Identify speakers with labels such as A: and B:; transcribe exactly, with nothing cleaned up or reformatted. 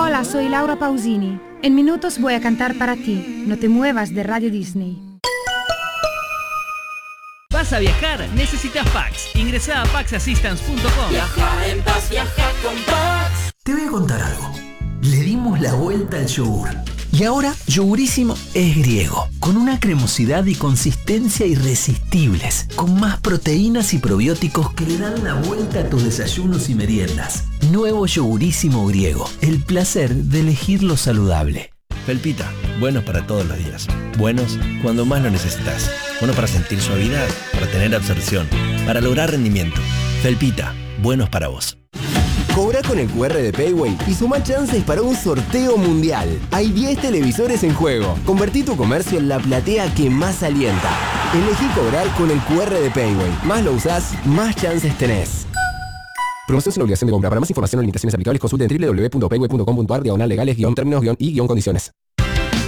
A: Hola, soy Laura Pausini. En minutos voy a cantar para ti. No te muevas de Radio Disney.
B: ¿Vas a viajar? Necesitas Pax. Ingresá a pax assistance punto com.
C: Viaja en paz, viaja con Pax.
D: Te voy a contar algo. Le dimos la vuelta al yogur. Y ahora, Yogurísimo es griego, con una cremosidad y consistencia irresistibles, con más proteínas y probióticos que le dan la vuelta a tus desayunos y meriendas. Nuevo Yogurísimo griego, el placer de elegir lo saludable.
E: Felpita, buenos para todos los días. Buenos cuando más lo necesitas. Buenos para sentir suavidad, para tener absorción, para lograr rendimiento. Felpita, buenos para vos.
F: Cobra con el cu erre de Payway y suma chances para un sorteo mundial. Hay diez televisores en juego. Convertí tu comercio en la platea que más alienta. Elegí cobrar con el cu erre de Payway. Más lo usás, más chances tenés. Promoción sin obligación de compra. Para más información o limitaciones aplicables, consulte en doble u doble u doble u punto payway punto com punto a r diagonal legales guión términos guión y guión condiciones.